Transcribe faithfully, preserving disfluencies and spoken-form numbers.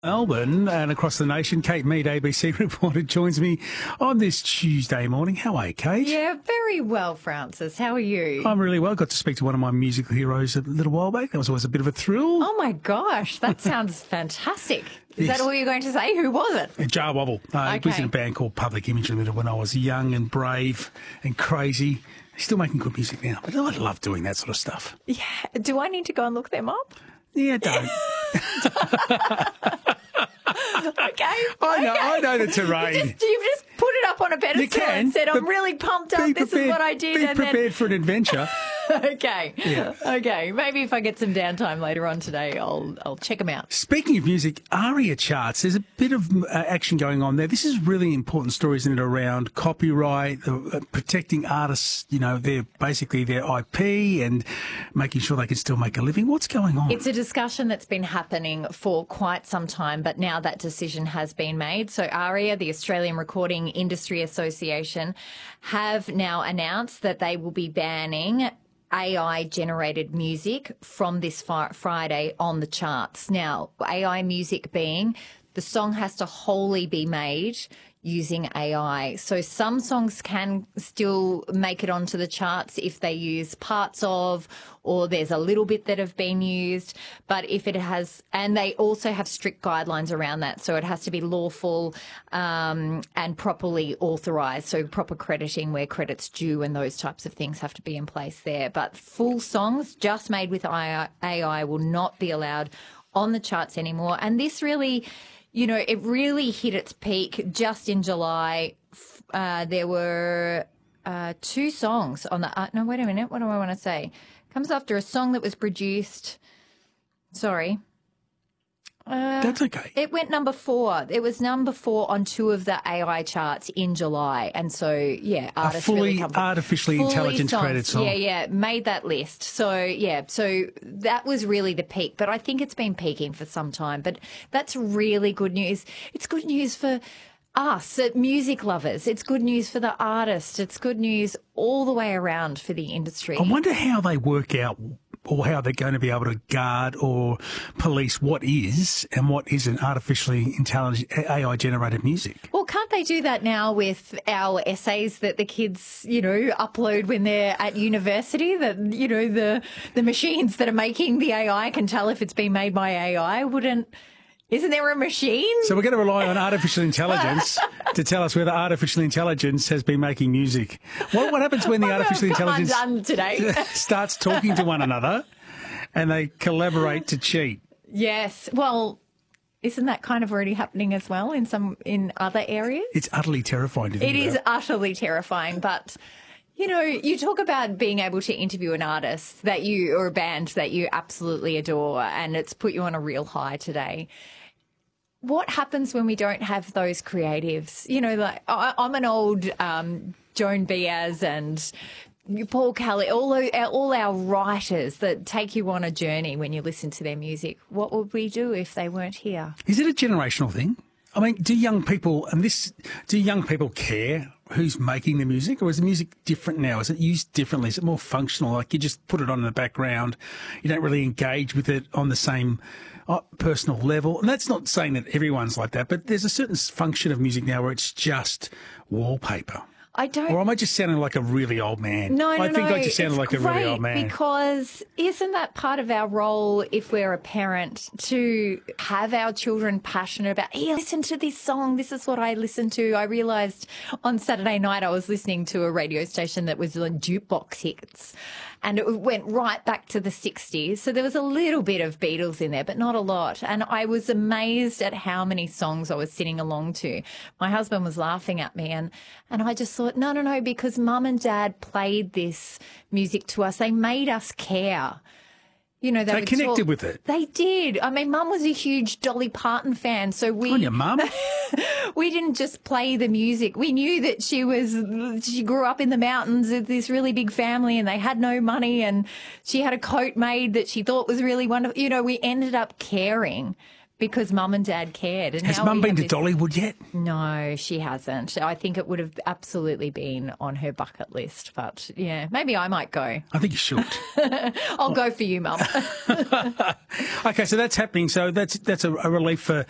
Melbourne and across the nation, Kate Mead, A B C reporter, joins me on this Tuesday morning. How are you, Kate? Yeah, very well, Francis. How are you? I'm really well. Got to speak to one of my musical heroes a little while back. That was always a bit of a thrill. Oh, my gosh. That sounds fantastic. Is Yes. that all you're going to say? Who was it? Jar Wobble. Uh, He was in a Okay. band called Public Image Limited when I was young and brave and crazy. He's still making good music now. But I love doing that sort of stuff. Yeah. Do I need to go and look them up? Yeah, don't. Okay. I know, okay. I know the terrain. You just, you've just put it up on a pedestal You can, and said, I'm but really pumped up. Be This prepared, is what I did. Be and prepared for an adventure. then... okay. Yeah. Okay. Maybe if I get some downtime later on today, I'll I'll check them out. Speaking of music, ARIA charts, there's a bit of uh, action going on there. This is really important story, isn't it, around copyright, uh, protecting artists, you know, their basically their I P and making sure they can still make a living. What's going on? It's a discussion that's been happening for quite some time, but now that decision has been made. So ARIA, the Australian Recording Industry Association, have now announced that they will be banning A I-generated music from this fri- Friday on the charts. Now, A I music being the song has to wholly be made using A I. So some songs can still make it onto the charts if they use parts of, or there's a little bit that have been used. But if it has, and they also have strict guidelines around that. So it has to be lawful um, and properly authorised. So proper crediting where credit's due and those types of things have to be in place there. But full songs just made with A I will not be allowed on the charts anymore. And this really... You know, it really hit its peak just in July. Uh, there were uh, two songs on the... Uh, no, wait a minute. What do I want to say? Comes after a song that was produced... Sorry. Uh, That's okay. It went number four. It was number four on two of the A I charts in July. And so, yeah, A artists fully really come artificially fully intelligent songs. created song. Yeah, yeah, made that list. So, yeah, so that was really the peak. But I think it's been peaking for some time. But that's really good news. It's good news for us, uh, music lovers. It's good news for the artist. It's good news all the way around for the industry. I wonder how they work out or how they're going to be able to guard or police what is and what isn't artificially intelligent A I-generated music. Well, can't they do that now with our essays that the kids, you know, upload when they're at university? That, you know, the the machines that are making the A I can tell if it's been made by A I. Wouldn't... Isn't there a machine? So we're going to rely on artificial intelligence to tell us whether artificial intelligence has been making music. What, what happens when the artificial Come intelligence undone today. starts talking to one another and they collaborate to cheat? Yes. Well, isn't that kind of already happening as well in some in other areas? It's utterly terrifying to think It is about. utterly terrifying, but you know, you talk about being able to interview an artist that you or a band that you absolutely adore, and it's put you on a real high today. What happens when we don't have those creatives? You know, like I, I'm an old um, Joan Baez and Paul Kelly, all our, all our writers that take you on a journey when you listen to their music. What would we do if they weren't here? Is it a generational thing? I mean, do young people, and this, do young people care who's making the music, or is the music different now? Is it used differently? Is it more functional? Like you just put it on in the background, you don't really engage with it on the same uh, personal level. And that's not saying that everyone's like that, but there's a certain function of music now where it's just wallpaper. I don't. Or am I just sounding like a really old man? No, no, I think no. I just sounded It's like a really old great man. Because isn't that part of our role if we're a parent to have our children passionate about, hey, listen to this song. This is what I listen to. I realised on Saturday night I was listening to a radio station that was on jukebox hits. And it went right back to the sixties. So there was a little bit of Beatles in there, but not a lot. And I was amazed at how many songs I was singing along to. My husband was laughing at me and, and I just thought, no, no, no, because mum and dad played this music to us. They made us care. You know, they, They would connected talk- with it. They did. I mean, mum was a huge Dolly Parton fan. So we... On your mum? We didn't just play the music. We knew that she was, she grew up in the mountains with this really big family and they had no money and she had a coat made that she thought was really wonderful. You know, we ended up caring because mum and dad cared. And Has now mum we been have to this- Dollywood yet? No, she hasn't. I think it would have absolutely been on her bucket list. But yeah, maybe I might go. I think you should. I'll go for you, mum. Okay, so that's happening. So that's that's a, a relief for